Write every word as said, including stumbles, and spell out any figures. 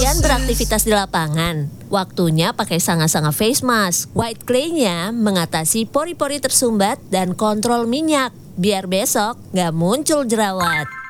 Kalian beraktivitas di lapangan, waktunya pakai sanga-sanga face mask. White clay-nya mengatasi pori-pori tersumbat dan kontrol minyak, biar besok nggak muncul jerawat.